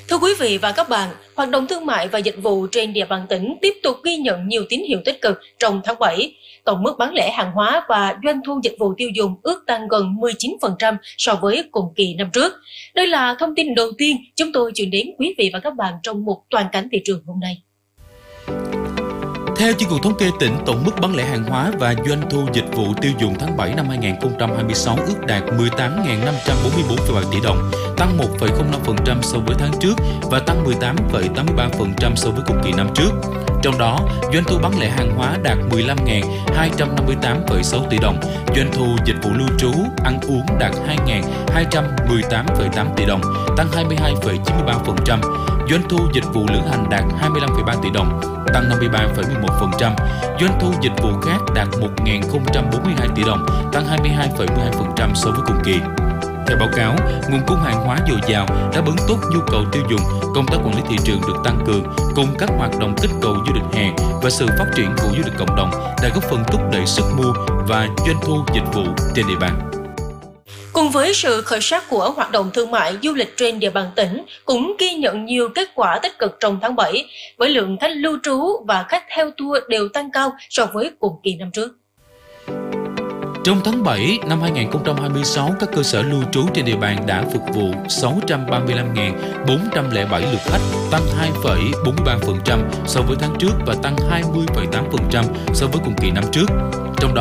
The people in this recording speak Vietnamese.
Thưa quý vị và các bạn, hoạt động thương mại và dịch vụ trên địa bàn tỉnh tiếp tục ghi nhận nhiều tín hiệu tích cực trong tháng 7. Tổng mức bán lẻ hàng hóa và doanh thu dịch vụ tiêu dùng ước tăng gần 19% so với cùng kỳ năm trước. Đây là thông tin đầu tiên chúng tôi chuyển đến quý vị và các bạn trong mục Toàn cảnh thị trường hôm nay. Theo Chi cục Thống kê tỉnh, tổng mức bán lẻ hàng hóa và doanh thu dịch vụ tiêu dùng tháng 7 năm 2026 ước đạt 18.544,7 tỷ đồng, tăng 1,05% so với tháng trước và tăng 18,83% so với cùng kỳ năm trước. Trong đó, doanh thu bán lẻ hàng hóa đạt 15.258,6 tỷ đồng, doanh thu dịch vụ lưu trú, ăn uống đạt 2.218,8 tỷ đồng, tăng 22,93%, doanh thu dịch vụ lữ hành đạt 25,3 tỷ đồng, tăng 53,11%, doanh thu dịch vụ khác đạt 1.042 tỷ đồng, tăng 22,12% so với cùng kỳ. Theo báo cáo, nguồn cung hàng hóa dồi dào đáp ứng tốt nhu cầu tiêu dùng, công tác quản lý thị trường được tăng cường, cùng các hoạt động kích cầu du lịch hè và sự phát triển của du lịch cộng đồng đã góp phần thúc đẩy sức mua và doanh thu dịch vụ trên địa bàn. Cùng với sự khởi sắc của hoạt động thương mại du lịch trên địa bàn tỉnh cũng ghi nhận nhiều kết quả tích cực trong tháng 7, với lượng khách lưu trú và khách theo tour đều tăng cao so với cùng kỳ năm trước. Trong tháng 7 năm 2026, các cơ sở lưu trú trên địa bàn đã phục vụ 635.407 lượt khách, tăng 2,43% so với tháng trước và tăng 20,8% so với cùng kỳ năm trước. Trong đó,